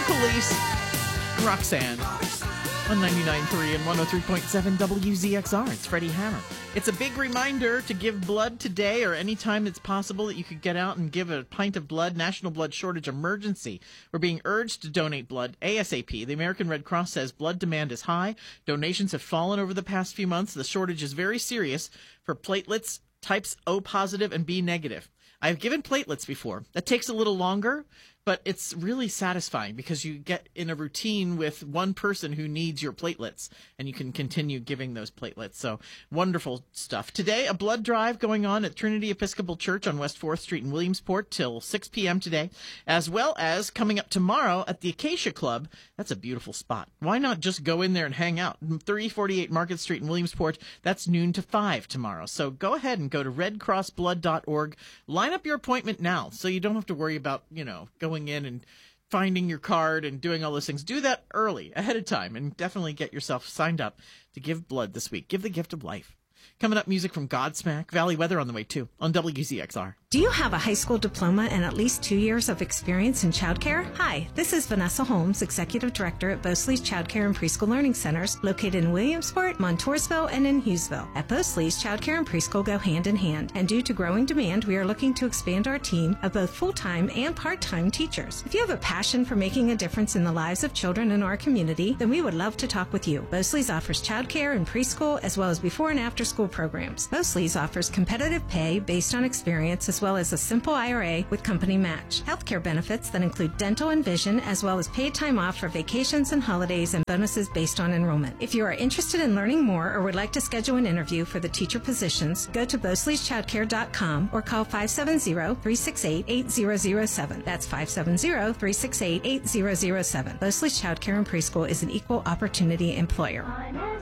Police, Roxanne, on 99.3 and 103.7 WZXR. It's Freddie Hammer. It's a big reminder to give blood today or any time it's possible that you could get out and give a pint of blood. National Blood Shortage Emergency. We're being urged to donate blood ASAP. The American Red Cross says blood demand is high. Donations have fallen over the past few months. The shortage is very serious for platelets types O positive and B negative. I've given platelets before. That takes a little longer, but it's really satisfying because you get in a routine with one person who needs your platelets, and you can continue giving those platelets. So wonderful stuff. Today, a blood drive going on at Trinity Episcopal Church on West 4th Street in Williamsport till 6 p.m. today, as well as coming up tomorrow at the Acacia Club. That's a beautiful spot. Why not just go in there and hang out? 348 Market Street in Williamsport. That's noon to 5 tomorrow. So go ahead and go to redcrossblood.org. Line up your appointment now so you don't have to worry about, going in and finding your card and doing all those things. Do that early, ahead of time, and definitely get yourself signed up to give blood this week. Give the gift of life. Coming up, music from Godsmack. Valley Weather on the way, too, on WZXR. Do you have a high school diploma and at least 2 years of experience in childcare? Hi, this is Vanessa Holmes, Executive Director at Bosley's Childcare and Preschool Learning Centers, located in Williamsport, Montoursville, and in Hughesville. At Bosley's, childcare and preschool go hand in hand, and due to growing demand, we are looking to expand our team of both full-time and part-time teachers. If you have a passion for making a difference in the lives of children in our community, then we would love to talk with you. Bosley's offers childcare and preschool, as well as before and after school programs. Bosley's offers competitive pay based on experience, as well as a simple IRA with company match. Healthcare benefits that include dental and vision, as well as paid time off for vacations and holidays and bonuses based on enrollment. If you are interested in learning more or would like to schedule an interview for the teacher positions, go to Bosley'sChildcare.com or call 570-368-8007. That's 570-368-8007. Bosley's Childcare and Preschool is an equal opportunity employer.